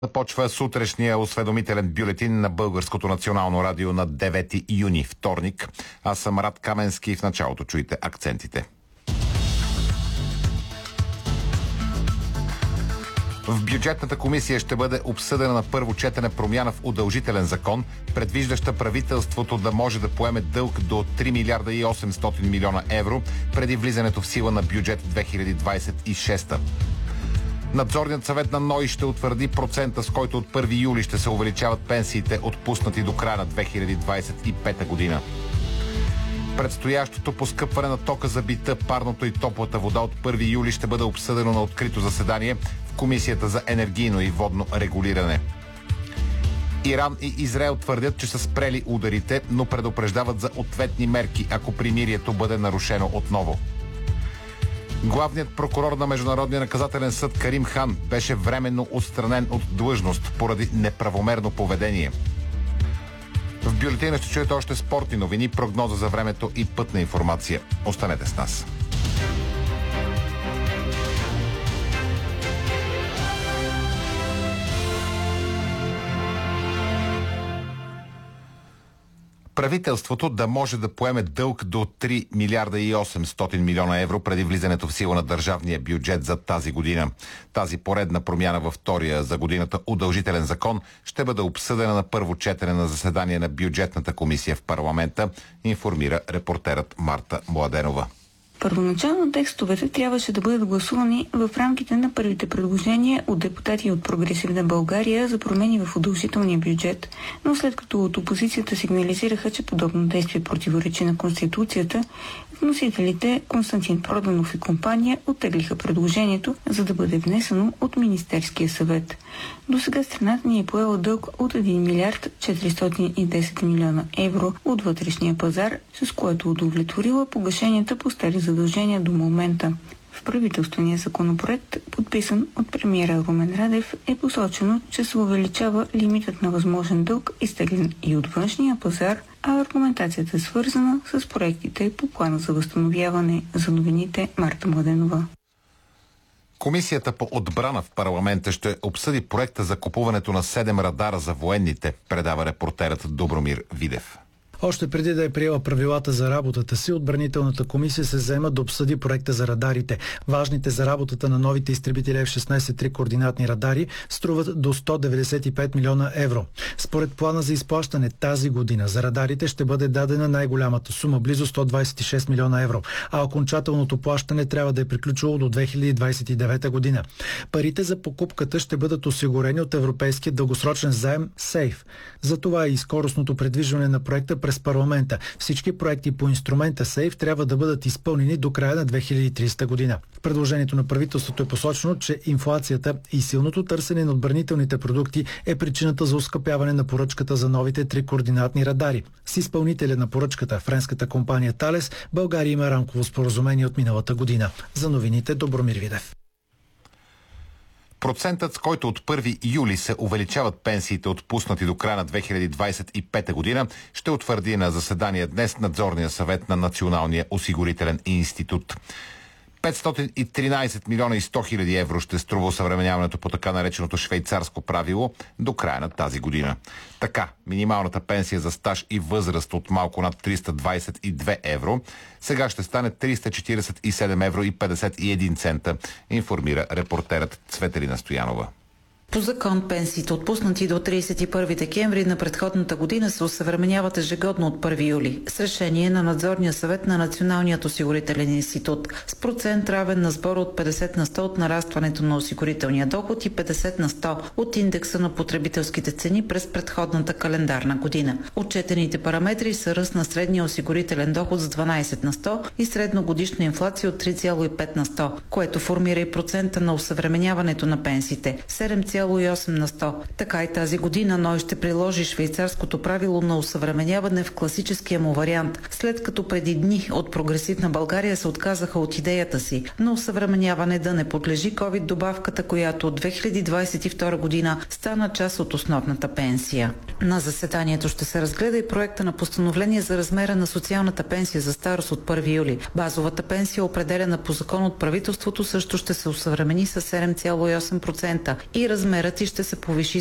Започва сутрешния осведомителен бюлетин на Българското национално радио на 9 юни, вторник. Аз съм Рад Каменски и в началото чуйте акцентите. В бюджетната комисия ще бъде обсъдена на първо четене промяна в удължителен закон, предвиждаща правителството да може да поеме дълг до 3 милиарда и 800 милиона евро преди влизането в сила на бюджет 2026. Надзорният съвет на НОИ ще утвърди процента, с който от 1 юли ще се увеличават пенсиите, отпуснати до края на 2025 година. Предстоящото поскъпване на тока за бита, парното и топлата вода от 1 юли ще бъде обсъдено на открито заседание в Комисията за енергийно и водно регулиране. Иран и Израел твърдят, че са спрели ударите, но предупреждават за ответни мерки, ако примирието бъде нарушено отново. Главният прокурор на Международния наказателен съд Карим Хан беше временно отстранен от длъжност поради неправомерно поведение. В бюлетина ще чуете още спортни новини, прогноза за времето и пътна информация. Останете с нас. Правителството да може да поеме дълг до 3 милиарда и 800 милиона евро преди влизането в сила на държавния бюджет за тази година. Тази поредна промяна във втория за годината удължителен закон ще бъде обсъдена на първо четене на заседание на бюджетната комисия в парламента, информира репортерът Марта Младенова. Първоначално текстовете трябваше да бъдат гласувани в рамките на първите предложения от депутати от Прогресивна България за промени в удължителния бюджет, но след като от опозицията сигнализираха, че подобно действие противоречи на Конституцията, вносителите Константин Проданов и компания оттеглиха предложението, за да бъде внесено от Министерския съвет. До сега страната ни е поела дълг от 1 милиард 410 милиона евро от вътрешния пазар, с което удовлетворила погашенията по стари задължения до момента. В правителствения законопроект, подписан от премиера Румен Радев, е посочено, че се увеличава лимитът на възможен дълг, изтеглен и от външния пазар, а аргументацията е свързана с проектите по плана за възстановяване. За новините Марта Младенова. Комисията по отбрана в парламента ще обсъди проекта за купуването на 7 радара за военните, предава репортерът Добромир Видев. Още преди да е приела правилата за работата си, отбранителната комисия се заема да обсъди проекта за радарите. Важните за работата на новите изтребители F-16 3 координатни радари струват до 195 милиона евро. Според плана за изплащане тази година за радарите ще бъде дадена най-голямата сума, близо 126 милиона евро, а окончателното плащане трябва да е приключило до 2029 година. Парите за покупката ще бъдат осигурени от европейския дългосрочен заем СЕЙФ. Затова и скоростното предвижване на проекта през парламента. Всички проекти по инструмента СЕЙФ трябва да бъдат изпълнени до края на 2030 година. В предложението на правителството е посочено, че инфлацията и силното търсене на отбранителните продукти е причината за оскъпяване на поръчката за новите 3 координатни радари. С изпълнителя на поръчката, френската компания Талес, България има рамково споразумение от миналата година. За новините Добромир Видев. Процентът, с който от 1 юли се увеличават пенсиите, отпуснати до края на 2025 година, ще утвърди на заседание днес надзорния съвет на Националния осигурителен институт. 513 милиона и 100 хиляди евро ще струва осъвременяването по така нареченото швейцарско правило до края на тази година. Така, минималната пенсия за стаж и възраст от малко над 322 евро сега ще стане 347 евро и 51 цента, информира репортерът Цветелина Стоянова. По закон пенсиите, отпуснати до 31 декември на предходната година, се осъвременяват ежегодно от 1 юли с решение на надзорния съвет на Националният осигурителен институт с процент равен на сбора от 50 на 100 от нарастването на осигурителния доход и 50 на 100 от индекса на потребителските цени през предходната календарна година. Отчетените параметри са ръст на средния осигурителен доход с 12 на 100 и средногодишна инфлация от 3,5 на 100, което формира и процента на осъвременяването на пенсиите 7,8 на 100. Така и тази година НОИ ще приложи швейцарското правило на осъвременяване в класическия му вариант, след като преди дни от Прогресивна България се отказаха от идеята си на осъвременяване да не подлежи ковид добавката, която от 2022 година стана част от основната пенсия. На заседанието ще се разгледа и проекта на постановление за размера на социалната пенсия за старост от 1 юли. Базовата пенсия, определена по закон от правителството, също ще се осъвремени с 7,8% и размер мерят и ще се повиши